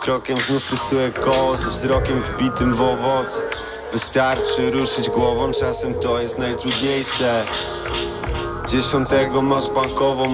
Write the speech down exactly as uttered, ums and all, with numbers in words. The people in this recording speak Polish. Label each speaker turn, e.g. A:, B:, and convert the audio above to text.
A: krokiem znów rysuję koło, ze wzrokiem wbitym w owoc. Wystarczy ruszyć głową, czasem to jest najtrudniejsze. Dziesiątego masz bankową